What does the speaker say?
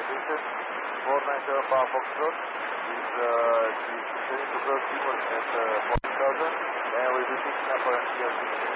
attention, 497 Papa Foxtrot is descending to Earth Timor at 40,000 and will be picking up an ERC.